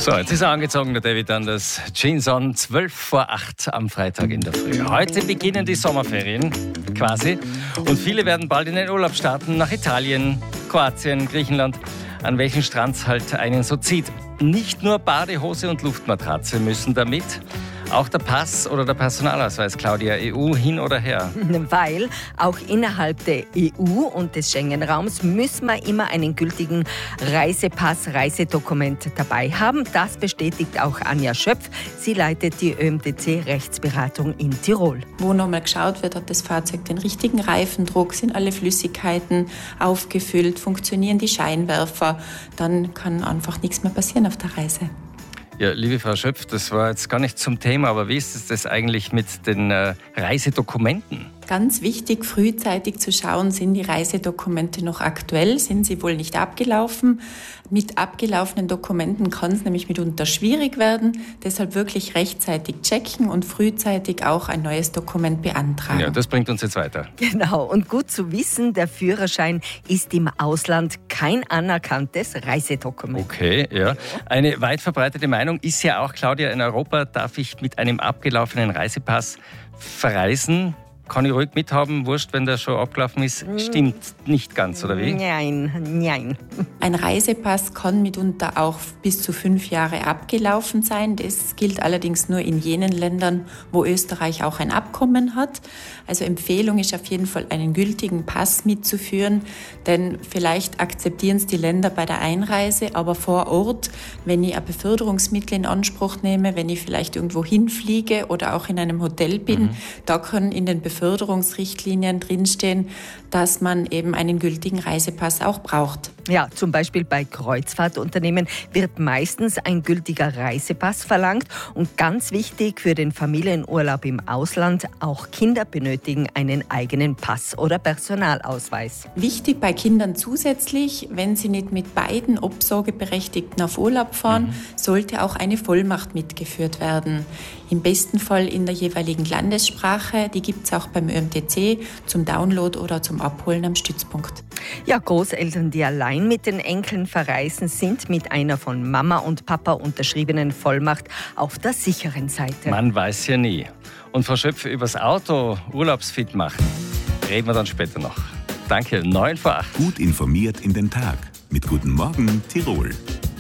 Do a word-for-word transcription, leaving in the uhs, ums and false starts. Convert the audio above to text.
So, jetzt ist er angezogen, der David Anders. Jeans on, zwölf vor acht am Freitag in der Früh. Heute beginnen die Sommerferien, quasi. Und viele werden bald in den Urlaub starten, nach Italien, Kroatien, Griechenland. An welchen Strand halt einen so zieht. Nicht nur Badehose und Luftmatratze müssen damit. Auch der Pass oder der Personalausweis, Claudia, E U hin oder her? Weil auch innerhalb der E U und des Schengen-Raums müssen wir immer einen gültigen Reisepass, Reisedokument dabei haben. Das bestätigt auch Anja Schöpf. Sie leitet die Ö M T C-Rechtsberatung in Tirol. Wo nochmal geschaut wird, hat das Fahrzeug den richtigen Reifendruck, sind alle Flüssigkeiten aufgefüllt, funktionieren die Scheinwerfer, dann kann einfach nichts mehr passieren auf der Reise. Ja, liebe Frau Schöpf, das war jetzt gar nicht zum Thema, aber wie ist es das eigentlich mit den äh, Reisedokumenten? Ganz wichtig, frühzeitig zu schauen, sind die Reisedokumente noch aktuell, sind sie wohl nicht abgelaufen. Mit abgelaufenen Dokumenten kann es nämlich mitunter schwierig werden. Deshalb wirklich rechtzeitig checken und frühzeitig auch ein neues Dokument beantragen. Ja, das bringt uns jetzt weiter. Genau, und gut zu wissen, der Führerschein ist im Ausland kein anerkanntes Reisedokument. Okay, ja. Eine weit verbreitete Meinung ist ja auch, Claudia, in Europa darf ich mit einem abgelaufenen Reisepass verreisen. Kann ich ruhig mithaben, wurscht, wenn der schon abgelaufen ist. Stimmt nicht ganz, oder wie? Nein, nein. Ein Reisepass kann mitunter auch bis zu fünf Jahre abgelaufen sein. Das gilt allerdings nur in jenen Ländern, wo Österreich auch ein Abkommen hat. Also Empfehlung ist auf jeden Fall, einen gültigen Pass mitzuführen, denn vielleicht akzeptieren es die Länder bei der Einreise, aber vor Ort, wenn ich ein Beförderungsmittel in Anspruch nehme, wenn ich vielleicht irgendwo hinfliege oder auch in einem Hotel bin, mhm. da können in den Beförderungsrichtlinien drinstehen, dass man eben einen gültigen Reisepass auch braucht. Ja, zum Beispiel bei Kreuzfahrtunternehmen wird meistens ein gültiger Reisepass verlangt. Und ganz wichtig für den Familienurlaub im Ausland, auch Kinder benötigen einen eigenen Pass oder Personalausweis. Wichtig bei Kindern zusätzlich, wenn sie nicht mit beiden Obsorgeberechtigten auf Urlaub fahren, mhm. sollte auch eine Vollmacht mitgeführt werden. Im besten Fall in der jeweiligen Landessprache. Die gibt es auch beim Ö M T C zum Download oder zum Abholen am Stützpunkt. Ja, Großeltern, die allein mit den Enkeln verreisen, sind mit einer von Mama und Papa unterschriebenen Vollmacht auf der sicheren Seite. Man weiß ja nie. Und Frau Schöpf, übers Auto urlaubsfit machen, reden wir dann später noch. Danke, neun vor acht. Gut informiert in den Tag mit Guten Morgen Tirol.